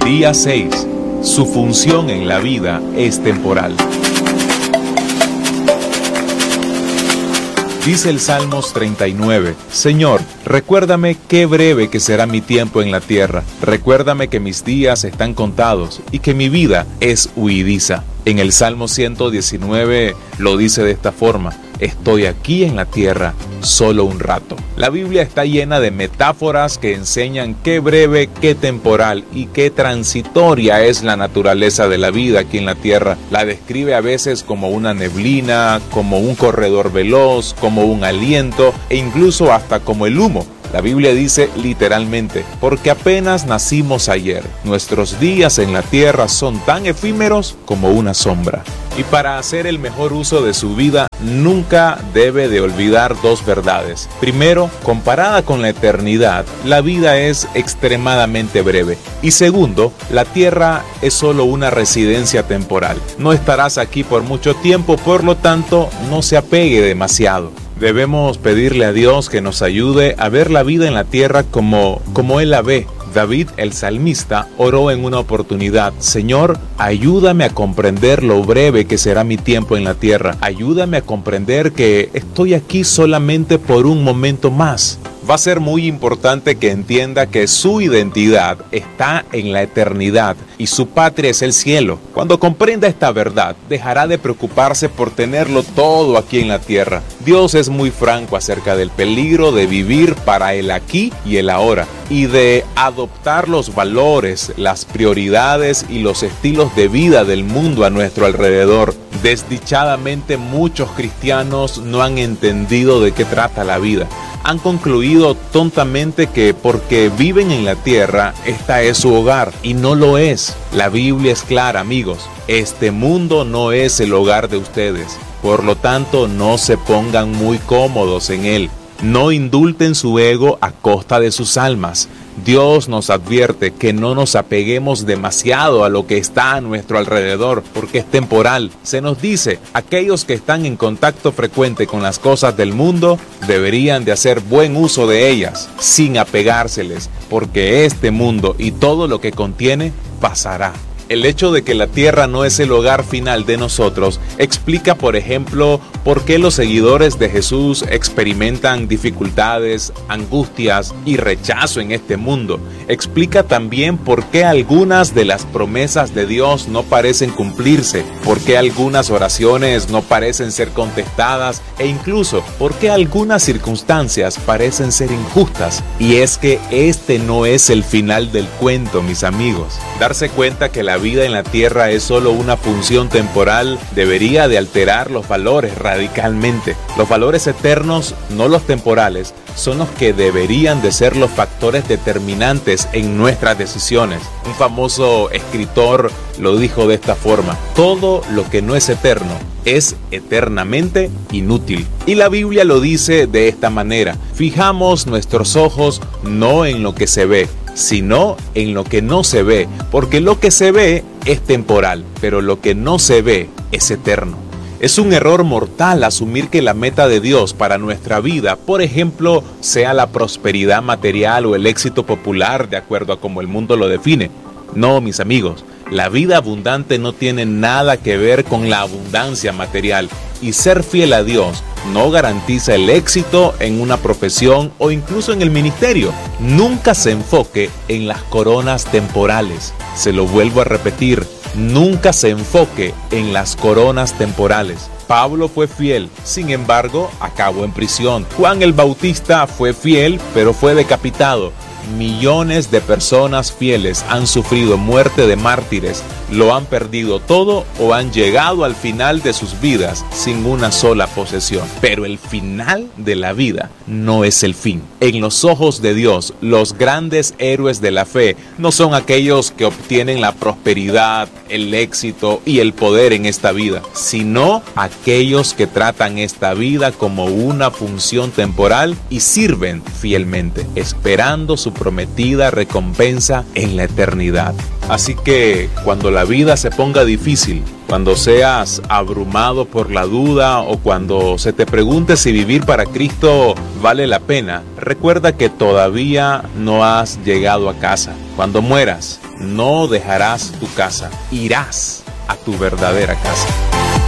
Día 6. Su función en la vida es temporal. Dice el Salmos 39, Señor, recuérdame qué breve que será mi tiempo en la tierra. Recuérdame que mis días están contados y que mi vida es huidiza. En el Salmo 119 lo dice de esta forma, estoy aquí en la tierra solo un rato. La Biblia está llena de metáforas que enseñan qué breve, qué temporal y qué transitoria es la naturaleza de la vida aquí en la tierra. La describe a veces como una neblina, como un corredor veloz, como un aliento e incluso hasta como el humo. La Biblia dice literalmente, porque apenas nacimos ayer, nuestros días en la tierra son tan efímeros como una sombra. Y para hacer el mejor uso de su vida, nunca debe de olvidar dos verdades. Primero, comparada con la eternidad, la vida es extremadamente breve. Y segundo, la tierra es solo una residencia temporal. No estarás aquí por mucho tiempo, por lo tanto, no se apegue demasiado. Debemos pedirle a Dios que nos ayude a ver la vida en la tierra como Él la ve. David, el salmista, oró en una oportunidad, Señor, ayúdame a comprender lo breve que será mi tiempo en la tierra. Ayúdame a comprender que estoy aquí solamente por un momento más. Va a ser muy importante que entienda que su identidad está en la eternidad y su patria es el cielo. Cuando comprenda esta verdad, dejará de preocuparse por tenerlo todo aquí en la tierra. Dios es muy franco acerca del peligro de vivir para el aquí y el ahora y de adoptar los valores, las prioridades y los estilos de vida del mundo a nuestro alrededor. Desdichadamente, muchos cristianos no han entendido de qué trata la vida. Han concluido tontamente que porque viven en la tierra, esta es su hogar, y no lo es. La Biblia es clara, amigos. Este mundo no es el hogar de ustedes. Por lo tanto, no se pongan muy cómodos en él. No indulten su ego a costa de sus almas. Dios nos advierte que no nos apeguemos demasiado a lo que está a nuestro alrededor, porque es temporal. Se nos dice, aquellos que están en contacto frecuente con las cosas del mundo, deberían de hacer buen uso de ellas, sin apegárseles, porque este mundo y todo lo que contiene pasará. El hecho de que la tierra no es el hogar final de nosotros explica, por ejemplo, por qué los seguidores de Jesús experimentan dificultades, angustias y rechazo en este mundo. Explica también por qué algunas de las promesas de Dios no parecen cumplirse, por qué algunas oraciones no parecen ser contestadas e incluso por qué algunas circunstancias parecen ser injustas. Y es que este no es el final del cuento, mis amigos. Darse cuenta que la vida en la tierra es solo una función temporal debería de alterar los valores radicalmente. Los valores eternos, no los temporales, son los que deberían de ser los factores determinantes en nuestras decisiones. Un famoso escritor lo dijo de esta forma: todo lo que no es eterno es eternamente inútil. Y la Biblia lo dice de esta manera: fijamos nuestros ojos no en lo que se ve, sino en lo que no se ve, porque lo que se ve es temporal, pero lo que no se ve es eterno. Es un error mortal asumir que la meta de Dios para nuestra vida, por ejemplo, sea la prosperidad material o el éxito popular de acuerdo a cómo el mundo lo define. No, mis amigos, la vida abundante no tiene nada que ver con la abundancia material, y ser fiel a Dios no garantiza el éxito en una profesión o incluso en el ministerio. Nunca se enfoque en las coronas temporales. Se lo vuelvo a repetir, nunca se enfoque en las coronas temporales. Pablo fue fiel, sin embargo, acabó en prisión. Juan el Bautista fue fiel, pero fue decapitado. Millones de personas fieles han sufrido muerte de mártires, lo han perdido todo o han llegado al final de sus vidas sin una sola posesión. Pero el final de la vida no es el fin. En los ojos de Dios, los grandes héroes de la fe no son aquellos que obtienen la prosperidad, el éxito y el poder en esta vida, sino aquellos que tratan esta vida como una función temporal y sirven fielmente, esperando su prometida recompensa en la eternidad. Así que cuando la vida se ponga difícil, cuando seas abrumado por la duda o cuando se te pregunte si vivir para Cristo vale la pena, recuerda que todavía no has llegado a casa. Cuando mueras, no dejarás tu casa, irás a tu verdadera casa.